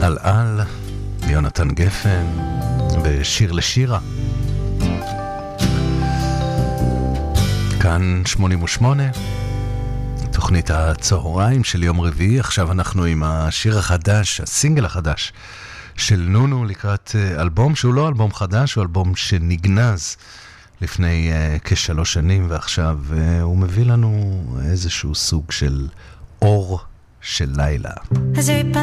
על יונתן גפן ושיר לשירה. כאן 88, תוכנית הצהריים של יום רביעי. עכשיו אנחנו עם השיר החדש, הסינגל החדש של נונו לקראת אלבום שהוא לא אלבום חדש, הוא אלבום שנגנז לפני כ3 שנים, ועכשיו הוא מביא לנו איזשהו סוג של אור של לילה. Has there been